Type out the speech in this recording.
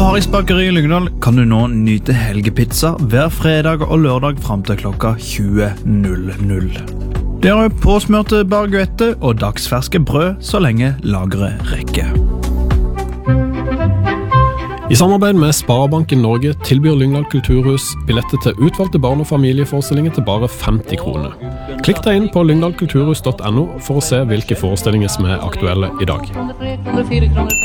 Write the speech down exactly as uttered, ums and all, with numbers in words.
På Harrys bakeri i Lyngdal kan du nå nyte helgepizza hver fredag og lørdag frem til klokka tjue null null. Det er påsmørte baguette og dagsferske brød så lenge lageret rekker. I samarbeid med Sparebanken Norge tilbyr Lyngdal Kulturhus billetter til utvalgte barn- og familieforestillinger til bare femti kroner. Klikk deg inn på lyngdalkulturhus punktum no for å se hvilke forestillinger som er aktuelle i dag.